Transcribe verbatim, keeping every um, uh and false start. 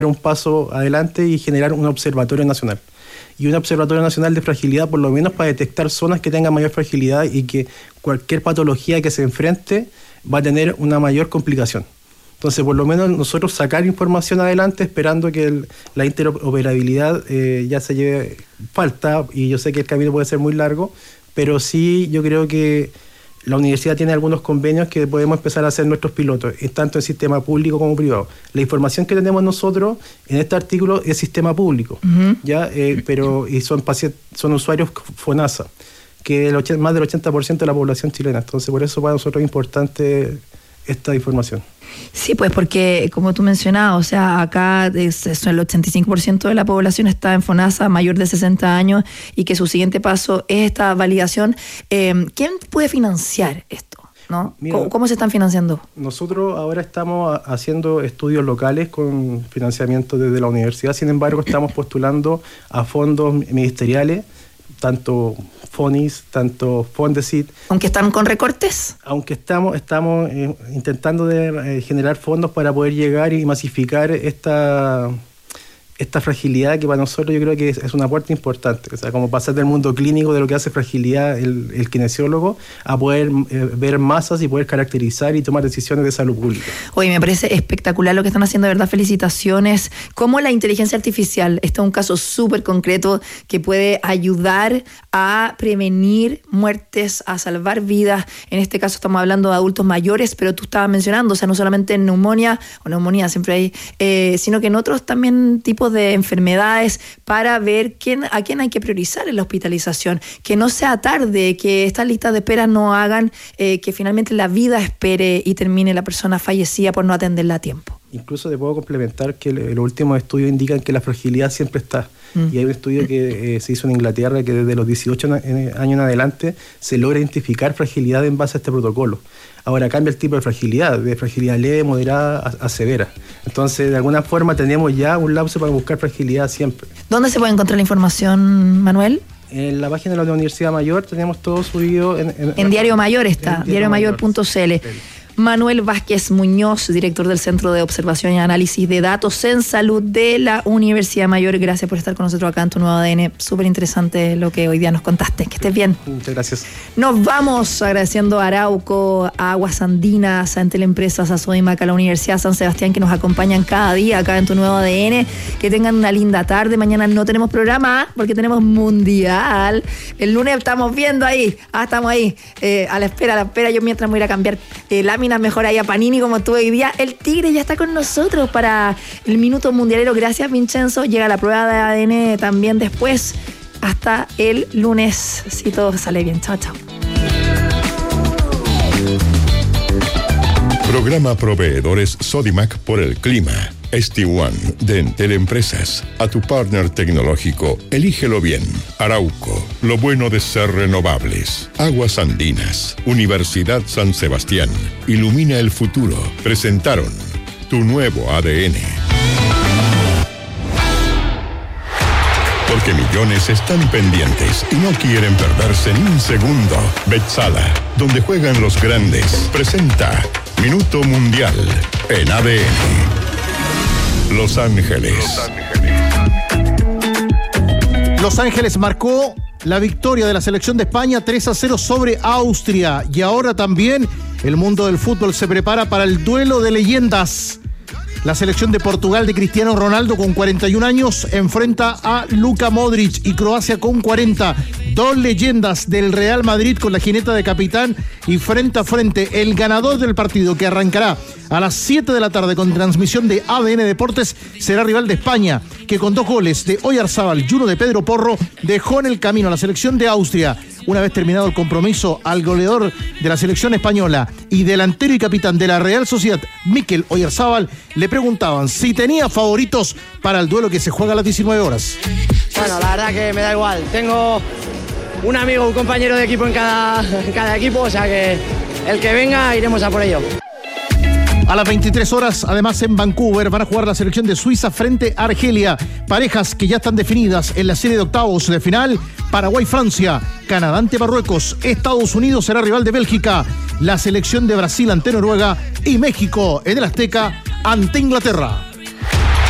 un paso adelante y generar un observatorio nacional. Y un observatorio nacional de fragilidad, por lo menos para detectar zonas que tengan mayor fragilidad y que cualquier patología que se enfrente va a tener una mayor complicación. Entonces, por lo menos nosotros sacar información adelante esperando que el, la interoperabilidad eh, ya se lleve falta, y yo sé que el camino puede ser muy largo, pero sí yo creo que la universidad tiene algunos convenios que podemos empezar a hacer nuestros pilotos, tanto en sistema público como privado. La información que tenemos nosotros en este artículo es sistema público, uh-huh. ya, eh, pero y son pacientes, son usuarios FONASA, que el ochenta, más del ochenta por ciento de la población chilena. Entonces, por eso para nosotros es importante esta información. Sí, pues porque, como tú mencionabas, o sea, acá es, es el ochenta y cinco por ciento de la población está en FONASA, mayor de sesenta años, y que su siguiente paso es esta validación. Eh, ¿Quién puede financiar esto? ¿No? Mira, ¿Cómo, ¿Cómo se están financiando? Nosotros ahora estamos haciendo estudios locales con financiamiento desde la universidad, sin embargo estamos postulando a fondos ministeriales, tanto FONIS, tanto Fondesit. ¿Aunque están con recortes? Aunque estamos, estamos eh, intentando de, eh, generar fondos para poder llegar y masificar esta, esta fragilidad que para nosotros yo creo que es, es un aporte importante. O sea, como pasar del mundo clínico, de lo que hace fragilidad el, el kinesiólogo, a poder eh, ver masas y poder caracterizar y tomar decisiones de salud pública. Oye, me parece espectacular lo que están haciendo, de verdad, felicitaciones. Cómo la inteligencia artificial, este es un caso súper concreto que puede ayudar a prevenir muertes, a salvar vidas. En este caso estamos hablando de adultos mayores, pero tú estabas mencionando, o sea, no solamente en neumonía, o neumonía siempre hay, eh, sino que en otros también tipos de enfermedades, para ver quién, a quién hay que priorizar en la hospitalización, que no sea tarde, que estas listas de espera no hagan eh, que finalmente la vida espere y termine la persona fallecida por no atenderla a tiempo. Incluso te puedo complementar que los últimos estudios indican que la fragilidad siempre está. Mm. Y hay un estudio que eh, se hizo en Inglaterra que desde los dieciocho años en adelante se logra identificar fragilidad en base a este protocolo. Ahora cambia el tipo de fragilidad, de fragilidad leve, moderada a, a severa. Entonces, de alguna forma tenemos ya un lapso para buscar fragilidad siempre. ¿Dónde se puede encontrar la información, Manuel? En la página de la Universidad Mayor tenemos todo subido. En, en, en Diario Mayor está, diario mayor punto c l. Manuel Vázquez Muñoz, director del Centro de Observación y Análisis de Datos en Salud de la Universidad Mayor. Gracias por estar con nosotros acá en Tu Nuevo A D N. Súper interesante lo que hoy día nos contaste. Que estés bien. Muchas gracias. Nos vamos agradeciendo a Arauco, a Aguas Andinas, a Entel Empresas, a Sodimac, a la Universidad San Sebastián, que nos acompañan cada día acá en Tu Nuevo A D N. Que tengan una linda tarde. Mañana no tenemos programa porque tenemos Mundial. El lunes estamos viendo ahí. Ah, estamos ahí. Eh, a la espera, a la espera. Yo mientras me voy a ir a cambiar eh, láminas mejor ahí a Panini como estuve hoy día. El Tigre ya está con nosotros para el Minuto Mundialero. Gracias, Vincenzo. Llega la prueba de A D N también después. Hasta el lunes, si todo sale bien. Chao, chao. Programa Proveedores Sodimac por el clima. S T uno de Entel Empresas. A tu partner tecnológico, elígelo bien. Arauco, lo bueno de ser renovables. Aguas Andinas, Universidad San Sebastián. Ilumina el futuro. Presentaron Tu Nuevo A D N. Porque millones están pendientes y no quieren perderse ni un segundo. Betsala, donde juegan los grandes, presenta Minuto Mundial en A D N. Los Ángeles. Los Ángeles. Los Ángeles marcó la victoria de la selección de España tres a cero sobre Austria. Y ahora también el mundo del fútbol se prepara para el duelo de leyendas. La selección de Portugal de Cristiano Ronaldo con cuarenta y un años enfrenta a Luka Modric, y Croacia con cuarenta. Dos leyendas del Real Madrid con la jineta de capitán, y frente a frente el ganador del partido, que arrancará a las siete de la tarde con transmisión de A D N Deportes, será rival de España, que con dos goles de Oyarzábal y uno de Pedro Porro dejó en el camino a la selección de Austria. Una vez terminado el compromiso, al goleador de la selección española y delantero y capitán de la Real Sociedad, Mikel Oyarzábal, le preguntaban si tenía favoritos para el duelo que se juega a las diecinueve horas. Bueno, la verdad que me da igual. Tengo un amigo, un compañero de equipo en cada, en cada equipo, o sea que el que venga iremos a por ello. A las veintitrés horas, además en Vancouver, van a jugar la selección de Suiza frente a Argelia. Parejas que ya están definidas en la serie de octavos de final: Paraguay-Francia, Canadá ante Marruecos, Estados Unidos será rival de Bélgica, la selección de Brasil ante Noruega y México en el Azteca ante Inglaterra.